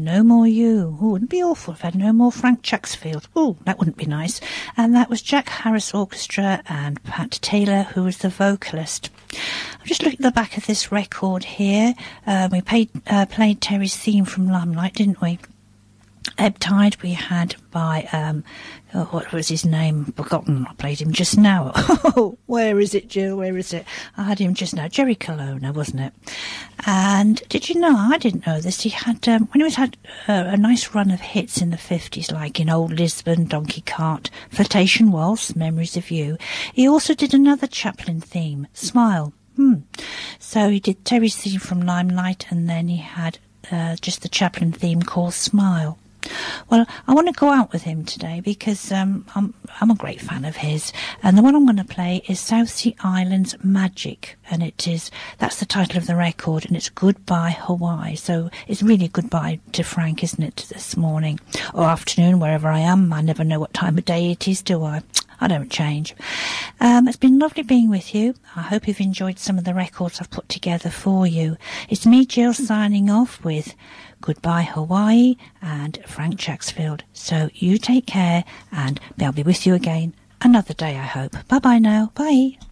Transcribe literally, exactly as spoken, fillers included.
No More You. Oh, wouldn't it be awful if I had no more Frank Chacksfield. Oh, that wouldn't be nice. And that was Jack Harris Orchestra and Pat Taylor, who was the vocalist. I'm just looking at the back of this record here. Uh, we played, uh, played Terry's theme from Limelight, didn't we? Ebb Tide we had by, um, oh, what was his name? Forgotten. I played him just now. Oh, where is it, Jill? Where is it? I had him just now. Jerry Colonna, wasn't it? And did you know, I didn't know this, he had, um, when he was had uh, a nice run of hits in the fifties, like in Old Lisbon, Donkey Cart, Flirtation Waltz, Memories of You, he also did another Chaplin theme, Smile. Hmm. So he did Terry's theme from Limelight, and then he had uh, just the Chaplin theme called Smile. Well, I want to go out with him today because um, I'm, I'm a great fan of his, and the one I'm going to play is South Sea Islands Magic, and it is, that's the title of the record, and it's Goodbye Hawaii. So it's really goodbye to Frank, isn't it, this morning or afternoon, wherever I am. I never know what time of day it is, do I? I don't change. Um, it's been lovely being with you. I hope you've enjoyed some of the records I've put together for you. It's me, Jill, signing off with Goodbye Hawaii and Frank Chacksfield. So you take care, and I'll be with you again another day, I hope. Bye-bye now. Bye.